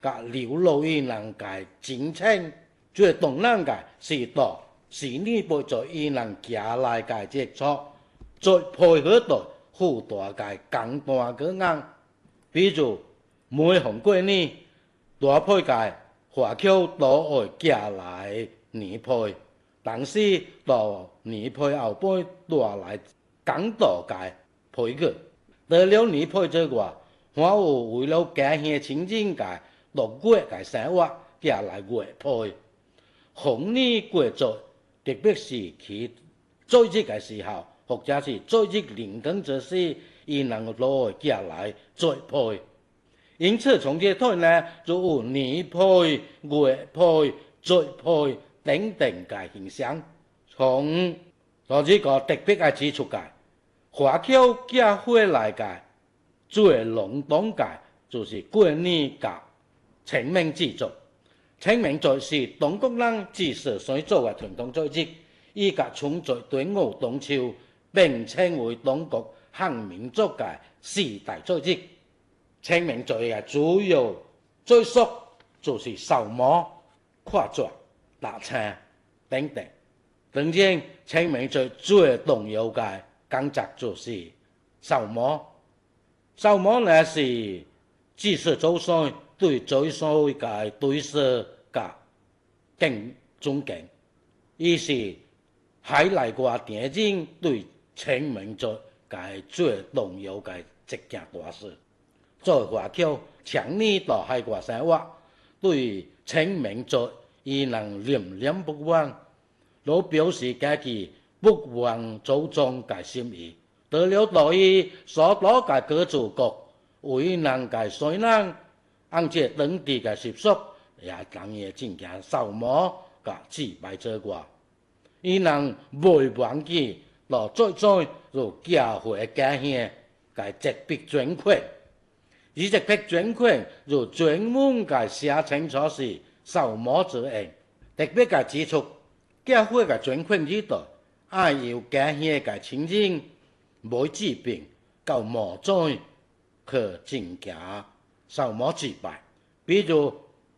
甲劉老伊人嘅精稱，最動人嘅是到是呢輩在伊人家來嘅傑作，再配合到好大嘅簡單嘅硬，比如每逢過年大配嘅華僑都愛寄來年配，但是到年配後輩帶來更多嘅配具，除了年配之外，還有為了家鄉親近嘅落月嘅生活寄來月配，逢年過節，特別是其在職嘅時候，或者是在職臨更之時，伊能都會寄來再配。因此，從這台呢，就有年配、月配、再配等等嘅形象。從我呢個特別嘅指出嘅，華僑寄回來嘅最隆重嘅，就是過年嘅清明祭祖。清明節是中國人自始最早嘅傳統節日，依家從在端午、中秋並稱為中國漢民族嘅四大節日。清明節嘅主要習俗就是掃墓、跨桌、打柴等等。當然，清明節最重要嘅工作就是掃墓。掃墓呢是祭祀祖先對祖先嘅對事嘅敬尊敬，亦是海內外電影對清明節嘅最重要嘅一件大事。作為華僑長年到海外生活，對清明節伊能念念不忘，都表示自己不忘祖宗嘅心意。除了對於所多嘅各族國為能嘅水人，按照當地嘅習俗，也當然進行掃墓嘅祭拜之外，伊能袂忘記到最終就寄回家鄉嘅特別專權。而特別專權就專門嘅寫清楚是掃墓之恩，特別嘅指出，寄回嘅專權呢度，愛有家鄉嘅親人，冇疾病到墓災去進行掃墓祭拜。比如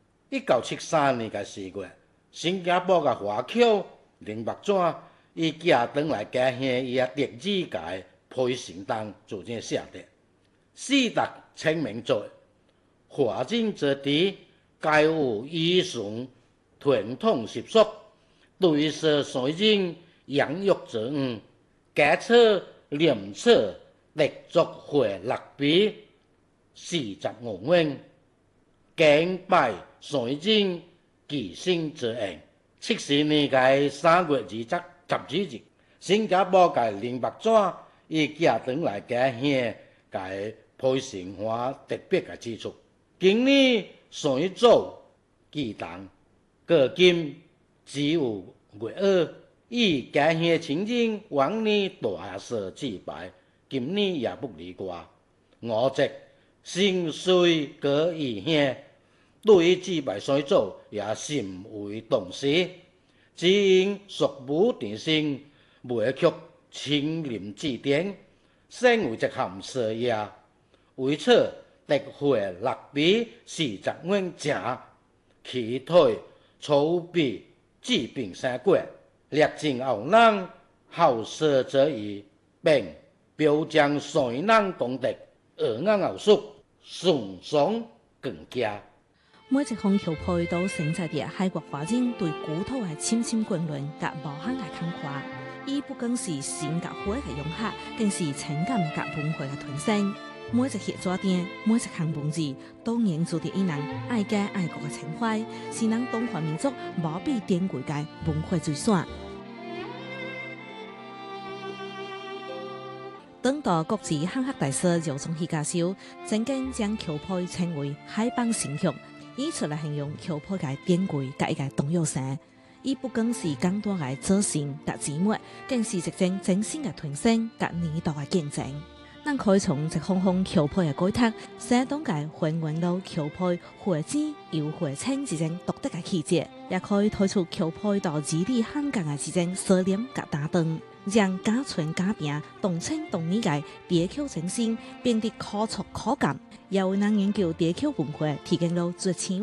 1973年嘅4月，新加坡嘅華僑林伯莊，伊寄回來家鄉伊嘅特字嘅配信單就這樣寫的。四大清明節，華人之地皆有依循傳統習俗，對是水人養育之恩，假設廉恥立足回立比45元，敬拜水人寄生之恩。70年嘅3月12日，新加坡嘅林伯莊伊寄回來家鄉嘅配信話特別嘅指出，今年水祖祭誕，過今只有月2，以家鄉親人往年大肆祭拜，今年也不例外。我則心隨各異鄉，對於祭拜水祖也甚為重視，只因屬母定性，未卻親臨祭典，身為一項事業。為此，特回立比40元正，期待籌備治病生果，力盡後人後世之意，並表彰水人功德，而我後述順爽更佳。 每一項橋配都承載着海國華人對古土嘅深深眷戀及無限嘅感慨，伊不僅是性格火嘅融合，更是情感及文化嘅傳承。每一協作店，每一項文字，都凝注着伊人愛家愛國嘅情懷，是咱中華民族無比珍貴嘅文化資產。等到國際漢學大師姚宗熹教授曾經將橋配稱為海邦神曲，以此來形容橋配嘅珍貴及伊嘅重要性。伊不僅是簡單嘅造型及字幕，更是一種真心嘅傳承及年代嘅見證。咱可以從一項項橋配嘅改革，寫當嘅還原到橋配或枝又或青之種獨特嘅氣質，也可以推出橋配到字裡行間嘅之種收斂及打燈。 讓家傳家變、同稱同義嘅地口精神變得可觸可感，也為咱研究地口文化提供了最深